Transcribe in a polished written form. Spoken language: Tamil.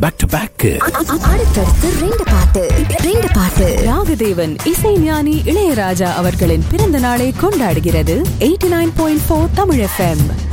Back to back. அடுத்தடுத்து ரெண்டு பாட்டு. ராகதேவன் இசைஞானி இளையராஜா அவர்களின் பிறந்த நாளை கொண்டாடுகிறது 89.4 தமிழ் FM.